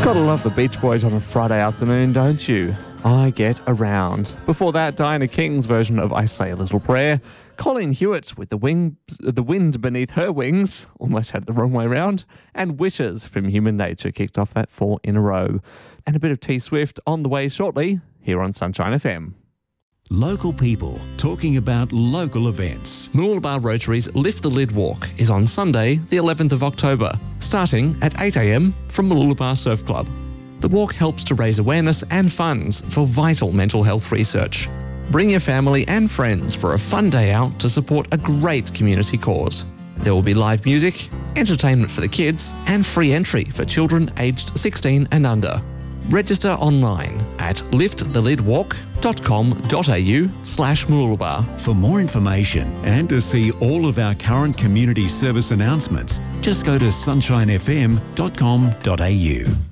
Gotta love the Beach Boys on a Friday afternoon, don't you? I Get Around. Before that, Diana King's version of I Say a Little Prayer. Colin Hewitt with the Wind Beneath Her Wings, almost had it the wrong way round, and Wishes from Human Nature kicked off that 4 in a row. And a bit of T Swift on the way shortly, here on Sunshine FM. Local people talking about local events. Mooloolaba Rotary's Lift the Lid Walk is on Sunday, the 11th of October, starting at 8 a.m. from Mooloolaba Surf Club. The walk helps to raise awareness and funds for vital mental health research. Bring your family and friends for a fun day out to support a great community cause. There will be live music, entertainment for the kids, and free entry for children aged 16 and under. Register online at liftthelidwalk.com.au/Mooloolaba. For more information and to see all of our current community service announcements, just go to sunshinefm.com.au.